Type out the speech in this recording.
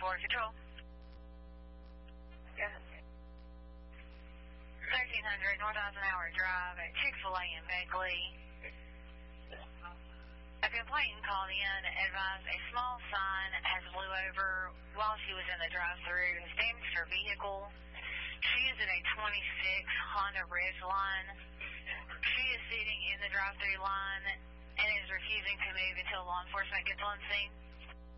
Border Control. Go ahead. 1300 North Eisenhower Drive at Chick-fil-A in Beckley. A complainant called in advised a small sign has blew over while she was in the drive-thru. Has damaged her vehicle. She is in a 26 Honda Ridgeline. She is sitting in the drive-thru line and is refusing to move until law enforcement gets on scene.